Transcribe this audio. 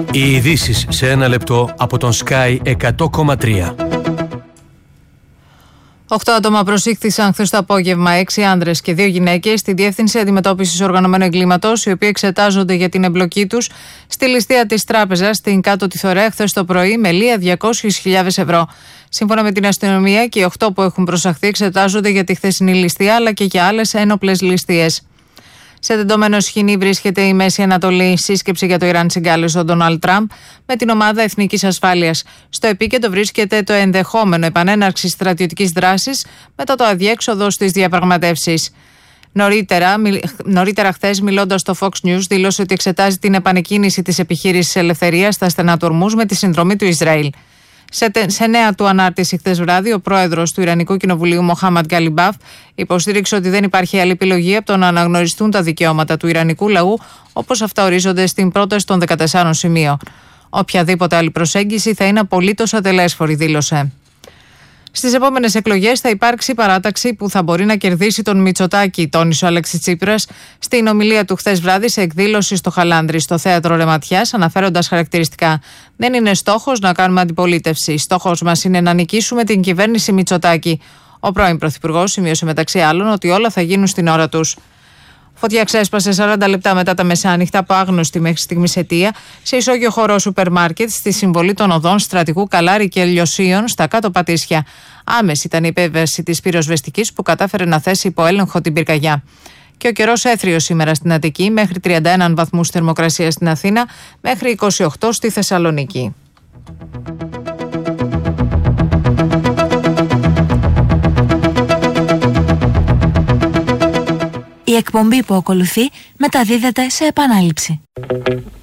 Οι ειδήσεις σε ένα λεπτό από τον Sky 100,3. 8 άτομα προσήχθησαν χθες το απόγευμα, 6 άνδρες και 2 γυναίκες, στη Διεύθυνση Αντιμετώπισης Οργανωμένου Εγκλήματος, οι οποίοι εξετάζονται για την εμπλοκή τους στη ληστεία της τράπεζας στην Κάτω Τιθωρέα χθες το πρωί με λία 200.000 ευρώ. Σύμφωνα με την αστυνομία, και οι 8 που έχουν προσαχθεί εξετάζονται για τη χθεσινή ληστεία αλλά και για άλλες ένοπλες ληστείες. Σε τεντωμένο σκηνή βρίσκεται η Μέση Ανατολή. Σύσκεψη για το Ιράν συγκάλεσε ο Ντόναλντ Τραμπ με την ομάδα Εθνικής Ασφάλειας. Στο επίκεντρο βρίσκεται το ενδεχόμενο επανέναρξη στρατιωτικής δράσης μετά το αδιέξοδο στις διαπραγματεύσεις. Νωρίτερα χθες, μιλώντας στο Fox News, δήλωσε ότι εξετάζει την επανεκκίνηση της επιχείρησης ελευθερίας στα στενά του Ορμούζ με τη συνδρομή του Ισραήλ. Σε νέα του ανάρτηση χθες βράδυ, ο πρόεδρος του Ιρανικού Κοινοβουλίου, Μοχάμαντ Γκαλιμπάφ, υποστήριξε ότι δεν υπάρχει άλλη επιλογή από το να αναγνωριστούν τα δικαιώματα του Ιρανικού λαού όπως αυτά ορίζονται στην πρόταση των 14 σημείων. Οποιαδήποτε άλλη προσέγγιση θα είναι απολύτως ατελέσφορη, δήλωσε. Στις επόμενες εκλογές θα υπάρξει παράταξη που θα μπορεί να κερδίσει τον Μητσοτάκη, τόνισε ο Αλέξης Τσίπρας στην ομιλία του χθες βράδυ σε εκδήλωση στο Χαλάνδρι, στο θέατρο Ρεματιάς, αναφέροντας χαρακτηριστικά: δεν είναι στόχος να κάνουμε αντιπολίτευση. Στόχος μας είναι να νικήσουμε την κυβέρνηση Μητσοτάκη. Ο πρώην Πρωθυπουργός σημείωσε μεταξύ άλλων ότι όλα θα γίνουν στην ώρα τους. Φωτιά ξέσπασε 40 λεπτά μετά τα μεσάνυχτα από άγνωστη μέχρι στιγμής αιτία σε ισόγειο χώρο σούπερ μάρκετ στη συμβολή των οδών Στρατηγού Καλάρη και Λιωσίων στα Κάτω Πατήσια. Άμεση ήταν η επέμβαση της πυροσβεστικής που κατάφερε να θέσει υπό έλεγχο την πυρκαγιά. Και ο καιρός έθριος σήμερα στην Αττική, μέχρι 31 βαθμούς θερμοκρασία στην Αθήνα, μέχρι 28 στη Θεσσαλονίκη. Η εκπομπή που ακολουθεί μεταδίδεται σε επανάληψη.